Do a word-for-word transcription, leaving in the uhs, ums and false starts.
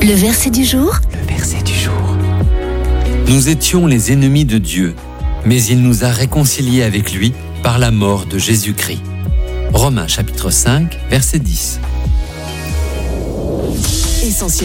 Le verset du jour. Le verset du jour. Nous étions les ennemis de Dieu, mais il nous a réconciliés avec lui par la mort de Jésus-Christ. Romains chapitre cinq, verset dix. Essentiel.